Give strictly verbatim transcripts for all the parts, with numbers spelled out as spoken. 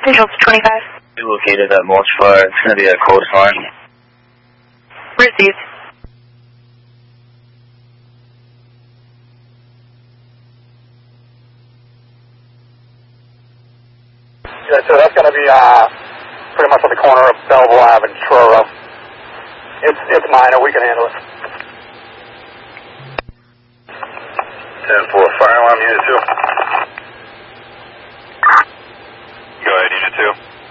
Visual twenty-five. We located at Mulch Fire. It's going to be a close line. Received. Yeah, so that's going to be uh, pretty much on the corner of Belleville Avenue and Truro. It's, it's minor. We can handle it. ten four, fire alarm, unit two. Go ahead, unit two.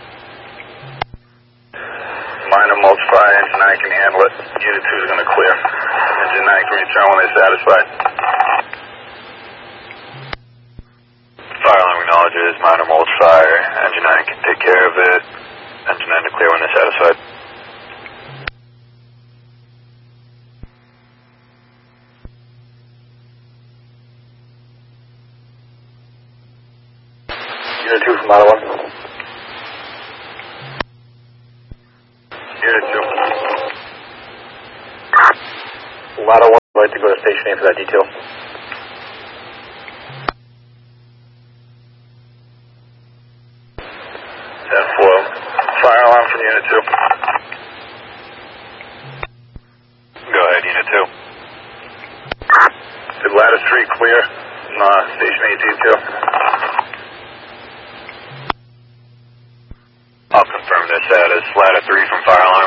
Minor mulch fire, engine nine can handle it. Unit two is going to clear. Engine nine can return when they're satisfied. Fire alarm acknowledges minor mulch fire. Engine nine can take care of it. Engine nine to clear when they're satisfied. Unit two from Ottawa. Unit two. Ottawa would like to go to Station A for that detail. ten four. Fire alarm from unit two. Go ahead, unit two. Did ladder three clear? Uh, Station A detail. I'll confirm this status. Ladder three from fire alarm